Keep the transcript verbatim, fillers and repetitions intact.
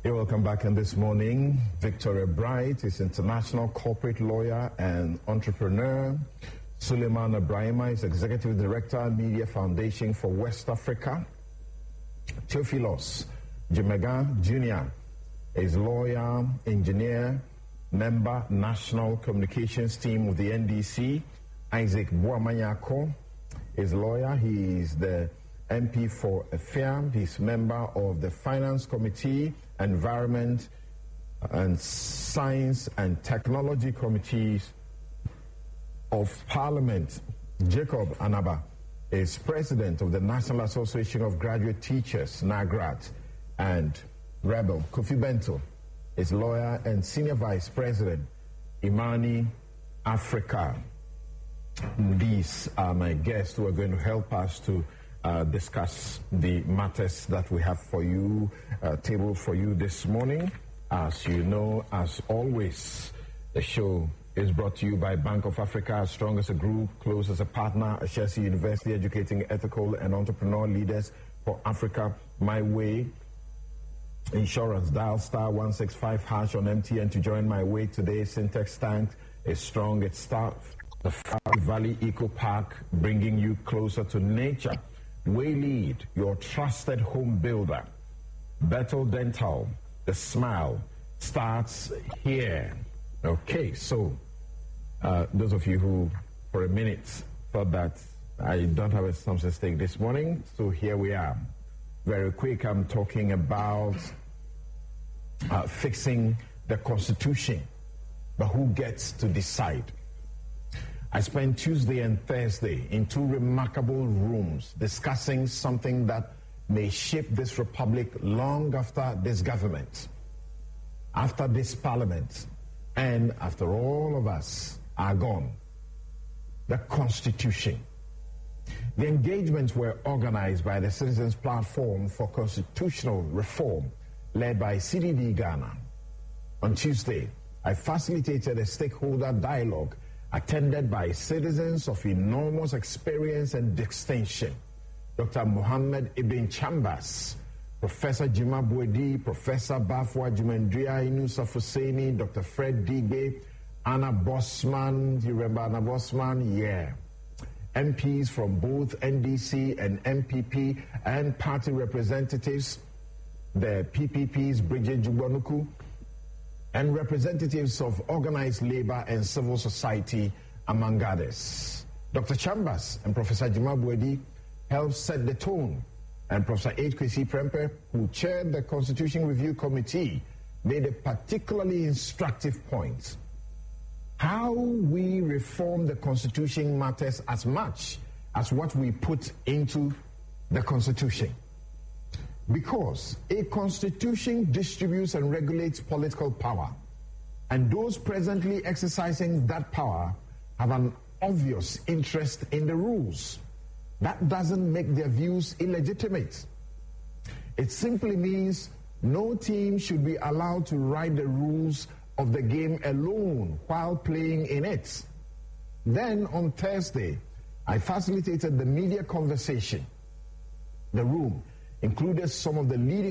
You're welcome back. And this morning, Victoria Bright is international corporate lawyer and entrepreneur. Suleiman Ibrahima is executive director, Media Foundation for West Africa. Theophilos Jumega Junior is lawyer, engineer, member, national communications team of the N D C. Isaac Buamanyako is lawyer. He is the M P for Effiam. He's member of the Finance Committee, Environment and Science and Technology Committees of Parliament. Jacob Anaba is president of the National Association of Graduate Teachers, NAGRAT. And Rebel Kofi Bento is lawyer and senior vice president, Imani Africa. These are my guests who are going to help us to uh, discuss the matters that we have for you, uh, tabled for you this morning. As you know, as always, the show is brought to you by Bank of Africa, as strong as a group, close as a partner, Ashesi University, educating ethical and entrepreneur leaders for Africa. My Way Insurance, dial star one six five hash on M T N to join My Way today. Syntax Tank is strong. It's start the Valley Eco Park, bringing you closer to nature. Waylead, your trusted home builder. Bethel Dental, the smile starts here. Okay, so uh, those of you who, for a minute, thought that I don't have a something stake this morning, so here we are. Very quick, I'm talking about uh, fixing the Constitution, but who gets to decide? I spent Tuesday and Thursday in two remarkable rooms discussing something that may shape this republic long after this government, after this parliament, and after all of us are gone. The Constitution. The engagements were organized by the Citizens Platform for Constitutional Reform, led by C D D Ghana. On Tuesday, I facilitated a stakeholder dialogue attended by citizens of enormous experience and distinction. Doctor Mohammed Ibn Chambers, Professor Jima Bwedi, Professor Bafwa Jumendria Inusa Fuseni, Doctor Fred Digbe, Anna Bosman. Do you remember Anna Bosman? Yeah. M Ps from both N D C and M P P and party representatives, the P P Ps, Bridget Jugwanuku, and representatives of organized labor and civil society, among others. Doctor Chambers and Professor Jima Bwedi helped set the tone, and Professor H. Kwesi Prempeh, who chaired the Constitution Review Committee, made a particularly instructive point. How we reform the Constitution matters as much as what we put into the Constitution. Because a Constitution distributes and regulates political power, and those presently exercising that power have an obvious interest in the rules. That doesn't make their views illegitimate. It simply means no team should be allowed to write the rules of the game alone while playing in it. Then on Thursday, I facilitated the media conversation. The room included some of the leading